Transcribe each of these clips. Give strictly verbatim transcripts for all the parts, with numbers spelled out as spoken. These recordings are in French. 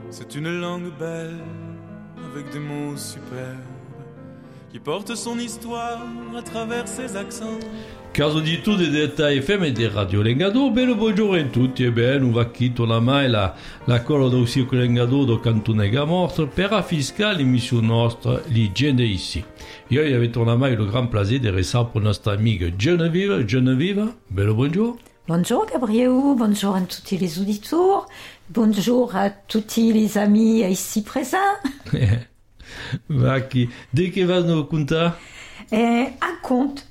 C'est une langue belle, avec des mots superbes, qui porte son histoire à travers ses accents. Caso di tutti i dettagli F M di Radio Lengador, bene buongiorno a tutti e bene, un vacchito la mai la, la colla del circo Lengador do Cantunega Morto per affiscare l'émission nostra l'hygiène ici. Io avete una mai le grand plaisir de recevoir pour notre amique Geneviève. Geneviève, bene buongiorno. Bonjour Gabriel, bonjour à tous les auditeurs, bonjour à tous les amis ici présents. Vacchi, de che vas nous contar? Eh, un conte,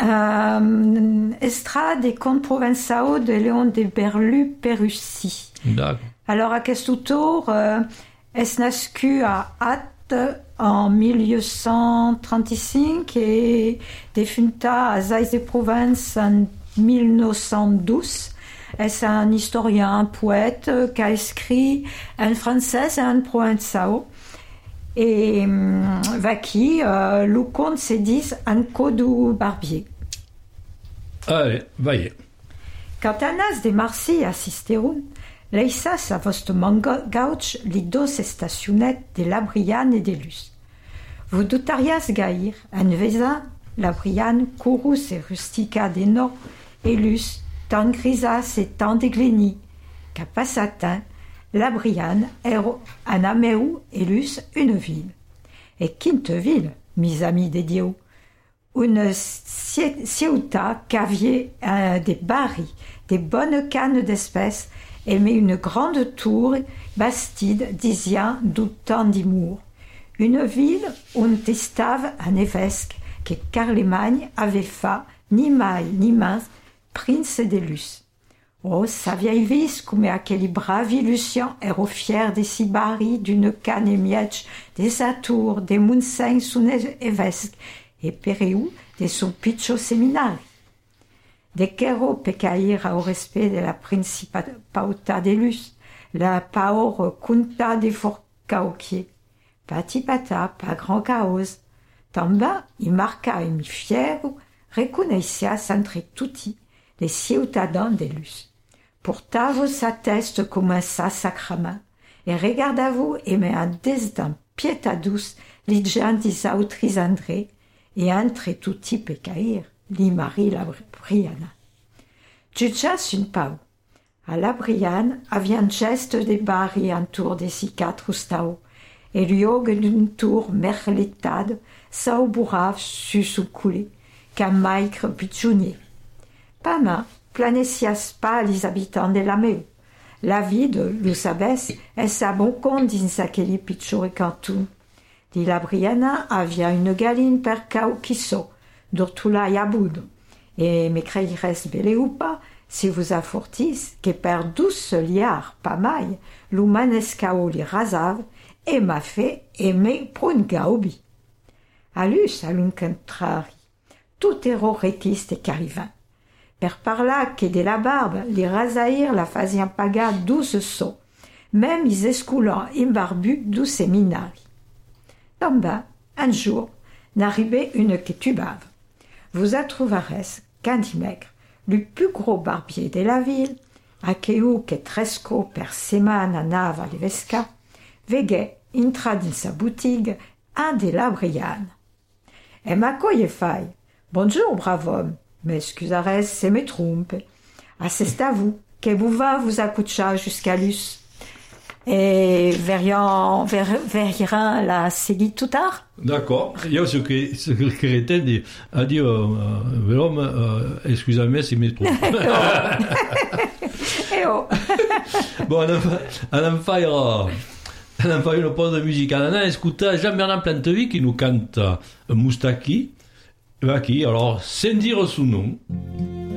euh, extrait des contes provençaux de Léon de Berlu-Perussi. D'accord. Alors, à aquest autor euh, est nascu à Ath en mille cent trente-cinq et defunta à Zais de Provence en mille neuf cent douze. C'est un historien, un poète qui a écrit en français et en provençal. Et um, Vaki, euh, le conte se dit en code barbier. Allez, vaillez. Quand Anas de Marcy assisterun, leissas a vostement gauch les deux stationnettes de Labriane et de Luz. Vous doutarias gaïr, en vesa, Labriane, courus et rustica de nord, et Luz, tant grisas et tant dégleni, qu'à passatin, Labriane est un ameu et Luz une ville. Et quinte ville, mes amis des dieux, une ciutat cavier euh, des barils, des bonnes cannes d'espèces, et met une grande tour bastide disant du temps d'Imour. Une ville où estava un évêque que Carlemagne avait fait ni mai ni mins, prince de Luz. Oh, saviai vis come aquele bravi Lucien ero fier de si bari d'une canne et mietch, des atours, des munsens son évêque, et pereu de son piccio séminaire. De quero pecaïra au respect de la principauta de Luz, la paor cunta de forcauquier. Pati pata, pas grand chaos. Tamba, i marca et mi fiero, reconnaissas entre tutti, les ciutadans de Luz. Portavos atteste comme un sacrament, et regardavos aimer un desdin pietadus li gens disautris André, et entre tutti pecaïr, li Marie la Briana. Jujas une pau. À la Briane, havia un geste de barri en tour de si quatre stau, et l'iogue d'une tour merletade, sa bourrave sus ou coulé, qu'un maigre pitchounier. Pas main, planessias pas les habitants de la meu. La vie de Lusabès est sa bon compte dins aqueli pitcho et cantou. Di la Briana havia une galine per cau quisso, d'ortula yabudo. Et me creires belle ou pas, si vous affortis, que per douze liards pas maille, l'humanescao li rasav, et m'a fait aimer pour une gaobi. Alus à l'un contrari, tout héros réquiste et carivin. Per parla que de la barbe, les rasaïr la fasian paga douze sauts, même ils escoulant imbarbu du séminari. Tomba, un jour, n'arrivait une que tubave. Vous attrouvares Candy Maigre, le plus gros barbier de la ville, à queu que tresco per semana nava levesca, veguait intra dans sa boutique un de la Briane. Et ma coye faille. Bonjour, brave homme. Mais excusares, c'est me trompe. Ah, c'est à vous, que vous va vous accoucha jusqu'à Luz. Et verrions, ver, verrions la série tout tard. D'accord. Io ce che ce che crete di a dire uh, l'homme uh, excusez-moi si me trompe. Eh oh. Bon, on en fa on en fa une pause de musique. On a écouté Jean-Bernard Plantevi qui nous cante Moustaki. Va qui alors, sans dire son nom.